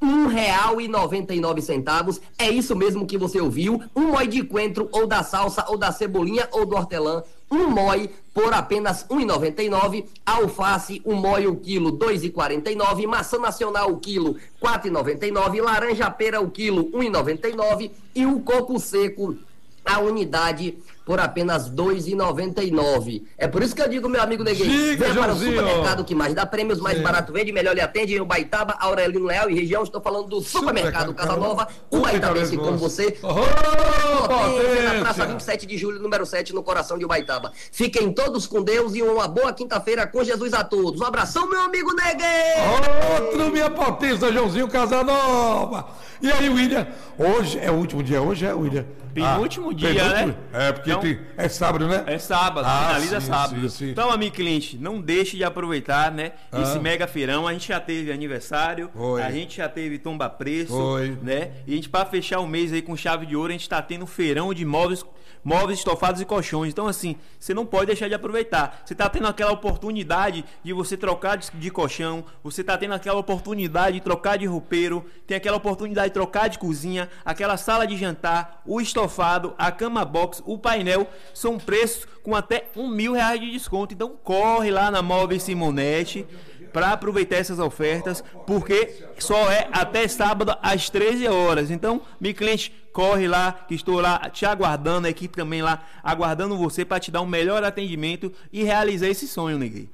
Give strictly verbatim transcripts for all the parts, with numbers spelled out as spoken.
um real e noventa e nove centavos. É isso mesmo que você ouviu. Um mói de coentro, ou da salsa, ou da cebolinha, ou do hortelã. Um mói por apenas um real e noventa e nove centavos. Alface, um mói o quilo, dois reais e quarenta e nove centavos. Maçã nacional o quilo, quatro reais e noventa e nove centavos. Laranja pera o quilo, um real e noventa e nove centavos. E o coco seco, a unidade, por apenas dois reais e noventa e nove centavos. É por isso que eu digo, meu amigo Neguinho, venha para o supermercado que mais dá prêmios, mais Sim. barato vende, melhor lhe atende, em Ubaitaba, Aurelino Leal e região. Estou falando do supermercado Casa Nova, Ubaitabense como você. Oh, Potência, na Praça vinte e sete de julho, número sete, no coração de Ubaitaba. Fiquem todos com Deus e uma boa quinta-feira com Jesus a todos. Um abração, meu amigo Neguinho! Outro, minha potência, Joãozinho Casanova. E aí, William? Hoje é o último dia, hoje é, William? Penúltimo ah, dia, penúltimo? né? É, porque então, tem, é sábado, né? É sábado, ah, finaliza sim, sábado. Sim, sim. Então, amigo cliente, não deixe de aproveitar, né? Ah. Esse mega feirão. A gente já teve aniversário, Foi. a gente já teve tomba preço, Foi. né? E a gente, para fechar o mês aí com chave de ouro, a gente tá tendo feirão de móveis, móveis estofados e colchões. Então, assim, você não pode deixar de aproveitar. Você tá tendo aquela oportunidade de você trocar de, de colchão, você tá tendo aquela oportunidade de trocar de roupeiro, tem aquela oportunidade de trocar de cozinha, aquela sala de jantar, o estofado, a cama box, o painel, são preços com até um mil reais de desconto. Então corre lá na Móveis Simonete para aproveitar essas ofertas, porque só é até sábado às treze horas. Então, meu cliente, corre lá, que estou lá te aguardando, a equipe também lá aguardando você para te dar um melhor atendimento e realizar esse sonho, Neguinho.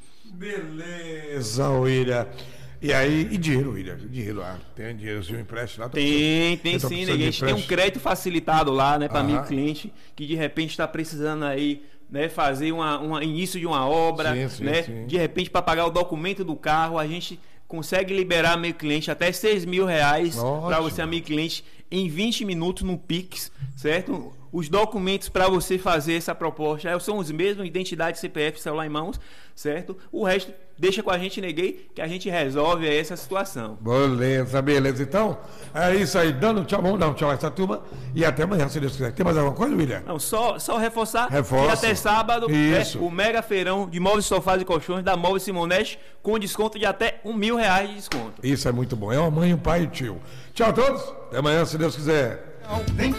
Beleza, William. E aí, e dinheiro, William? Dinheiro lá, tem dinheiro, se eu empréstimo lá? Tem, tem sim, Neguinho. A gente tem um crédito facilitado lá, né, para meu cliente, que de repente está precisando aí, né, fazer uma, uma início de uma obra, sim, sim, né, sim. De repente para pagar o documento do carro, a gente consegue liberar meu cliente até seis mil reais para você, amigo cliente, em vinte minutos no Pix, certo? Os documentos para você fazer essa proposta são os mesmos, identidade, C P F, celular em mãos, certo? O resto deixa com a gente, Neguei, que a gente resolve essa situação. Beleza, beleza. Então, é isso aí. Dando tchau, vamos dar um tchau a essa turma e até amanhã, se Deus quiser. Tem mais alguma coisa, William? Não, só, só reforçar Reforço. que até sábado é o mega feirão de móveis, sofás e colchões da Móveis Simonete com desconto de até um mil reais de desconto. Isso é muito bom. É uma mãe, um pai e um tio. Tchau a todos. Até amanhã, se Deus quiser.